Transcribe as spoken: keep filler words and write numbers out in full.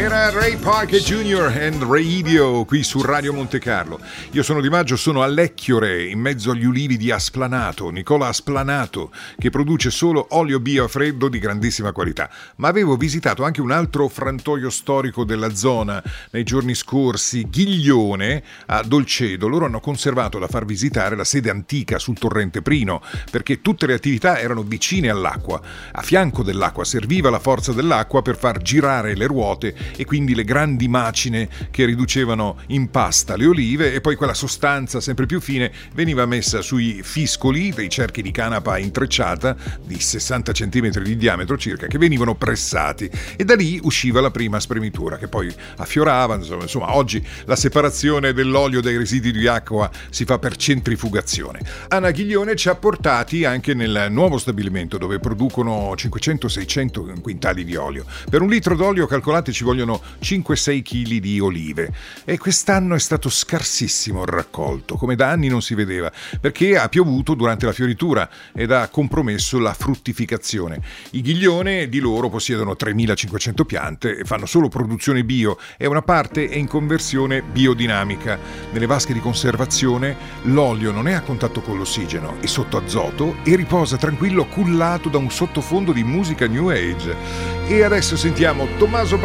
Era Ray Parker Junior and Radio qui su Radio Monte Carlo. Io sono Di Maggio, sono a Lecchiore, in mezzo agli ulivi di Asplanato, Nicola Asplanato, che produce solo olio bio a freddo di grandissima qualità. Ma avevo visitato anche un altro frantoio storico della zona nei giorni scorsi, Ghiglione, a Dolcedo. Loro hanno conservato da far visitare la sede antica sul torrente Prino, perché tutte le attività erano vicine all'acqua. A fianco dell'acqua serviva la forza dell'acqua per far girare le ruote e quindi le grandi macine che riducevano in pasta le olive, e poi quella sostanza sempre più fine veniva messa sui fiscoli dei cerchi di canapa intrecciata di sessanta centimetri di diametro circa, che venivano pressati, e da lì usciva la prima spremitura che poi affiorava. Insomma, insomma oggi la separazione dell'olio dai residui di acqua si fa per centrifugazione. Anna Ghiglione ci ha portati anche nel nuovo stabilimento dove producono cinquecento seicento quintali di olio. Per un litro d'olio, calcolate, ci vogliono cinque sei chili di olive, e quest'anno è stato scarsissimo il raccolto, come da anni non si vedeva, perché ha piovuto durante la fioritura ed ha compromesso la fruttificazione. I Ghiglione di loro possiedono tremilacinquecento piante e fanno solo produzione bio, e una parte è in conversione biodinamica. Nelle vasche di conservazione l'olio non è a contatto con l'ossigeno, è sotto azoto e riposa tranquillo cullato da un sottofondo di musica New Age. E adesso sentiamo Tommaso